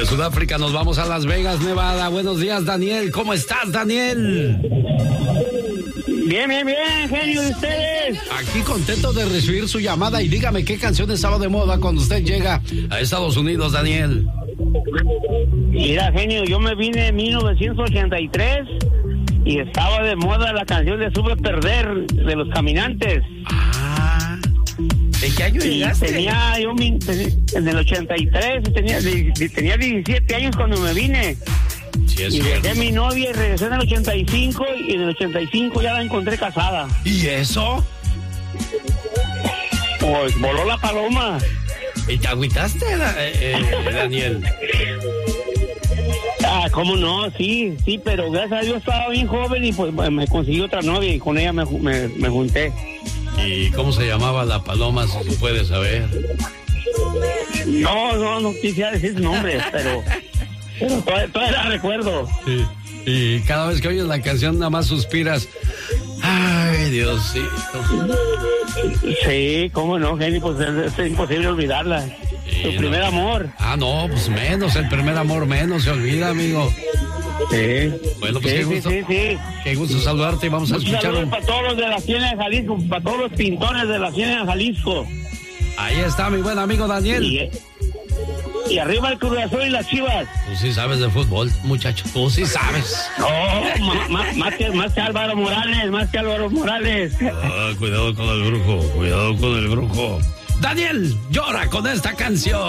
Sudáfrica nos vamos a Las Vegas, Nevada. Buenos días, Daniel. ¿Cómo estás, Daniel? Bien, genio de ustedes. Aquí contento de recibir su llamada y dígame qué canción estaba de moda cuando usted llega a Estados Unidos, Daniel. Mira, genio, yo me vine en 1983 y estaba de moda la canción de Sube Perder de Los Caminantes. Ah, ¿en qué año llegaste? En el 83 tenía 17 años cuando me vine. Sí, y dejé a mi novia y regresé en el 85 y en el 85 ya la encontré casada. ¿Y eso? Pues voló la paloma. ¿Y te agüitaste, Daniel? Ah, ¿cómo no? Sí, pero gracias a Dios estaba bien joven y pues me conseguí otra novia y con ella me junté. ¿Y cómo se llamaba la paloma, si se puede saber? No quisiera decir su nombre, pero todavía la recuerdo. Sí. Y cada vez que oyes la canción nada más suspiras. Ay, Diosito. Sí, cómo no, Jenny, pues es imposible olvidarla. Sí, tu primer amor. Ah, no, pues menos, el primer amor menos se olvida, amigo. Sí. Bueno, pues sí, sí. Qué gusto saludarte y vamos a escuchar. Un saludo para todos los de la Ciénaga de Jalisco, para todos los pintores de la Ciénaga de Jalisco. Ahí está mi buen amigo Daniel. Y arriba el Cruz Azul y las Chivas. Tú sí sabes de fútbol, muchacho, tú sí sabes. No, más que Álvaro Morales, cuidado con el brujo, Daniel, llora con esta canción.